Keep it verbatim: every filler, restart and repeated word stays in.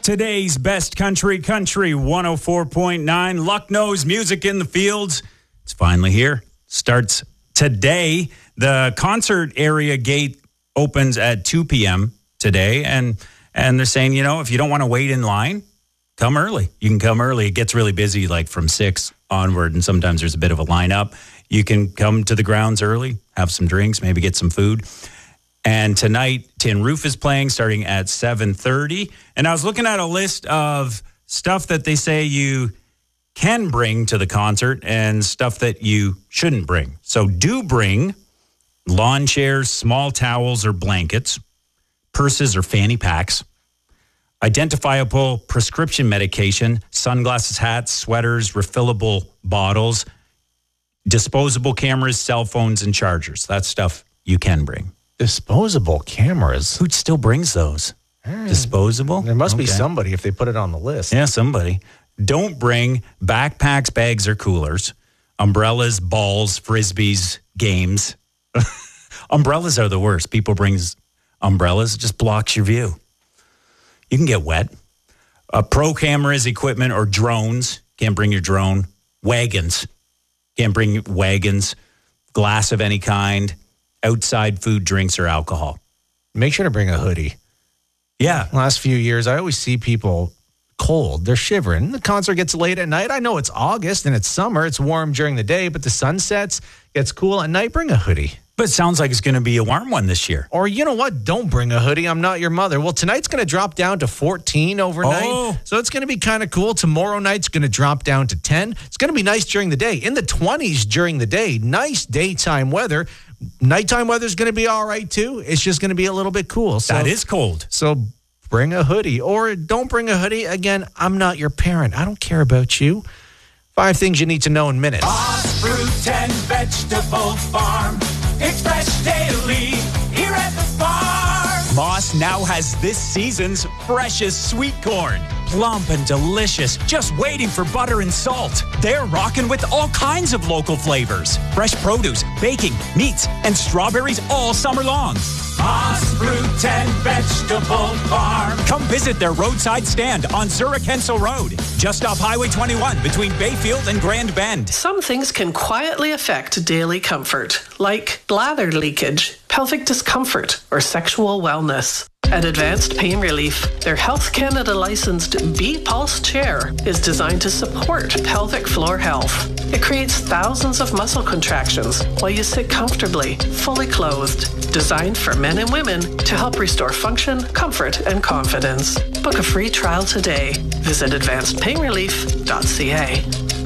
Today's best country, country one oh four point nine. Lucknow's Music in the Fields. It's finally here. Starts today. The concert area gate opens at two p.m. today. And, and they're saying, you know, if you don't want to wait in line, come early. You can come early. It gets really busy like from six onward. And sometimes there's a bit of a lineup. You can come to the grounds early, have some drinks, maybe get some food. And tonight, Tin Roof is playing starting at seven thirty. And I was looking at a list of stuff that they say you can bring to the concert and stuff that you shouldn't bring. So do bring lawn chairs, small towels or blankets, purses or fanny packs, identifiable prescription medication, sunglasses, hats, sweaters, refillable bottles, disposable cameras, cell phones, and chargers. That's stuff you can bring. Disposable cameras. Who still brings those? Mm. Disposable? There must okay. be somebody if they put it on the list. Yeah, somebody. Don't bring backpacks, bags, or coolers, umbrellas, balls, frisbees, games. Umbrellas are the worst. People bring umbrellas. It just blocks your view. You can get wet. Uh, pro cameras, equipment, or drones. Can't bring your drone. Wagons. Can't bring wagons. Glass of any kind. Outside food, drinks, or alcohol. Make sure to bring a hoodie. Yeah. Last few years, I always see people cold. They're shivering. The concert gets late at night. I know it's August and it's summer. It's warm during the day, but the sun sets, gets cool at night. Bring a hoodie. But it sounds like it's going to be a warm one this year. Or you know what? Don't bring a hoodie. I'm not your mother. Well, tonight's going to drop down to fourteen overnight. Oh. So it's going to be kind of cool. Tomorrow night's going to drop down to ten. It's going to be nice during the day. In the twenties during the day. Nice daytime weather. Nighttime weather's going to be all right, too. It's just going to be a little bit cool. So, that is cold. So bring a hoodie. Or don't bring a hoodie. Again, I'm not your parent. I don't care about you. Five things you need to know in minutes. Boss Fruit and Vegetable Farm. It's fresh daily here at the farm. Moss now has this season's freshest sweet corn. Plump and delicious, just waiting for butter and salt. They're rocking with all kinds of local flavors. Fresh produce, baking, meats, and strawberries all summer long. Moss Fruit and Vegetable Farm. Come visit their roadside stand on Zurich Hensel Road, just off Highway twenty-one between Bayfield and Grand Bend. Some things can quietly affect daily comfort, like bladder leakage, pelvic discomfort, or sexual wellness. At Advanced Pain Relief, their Health Canada licensed B-Pulse chair is designed to support pelvic floor health. It creates thousands of muscle contractions while you sit comfortably, fully clothed. Designed for men and women to help restore function, comfort, and confidence. Book a free trial today. Visit advanced pain relief dot c a.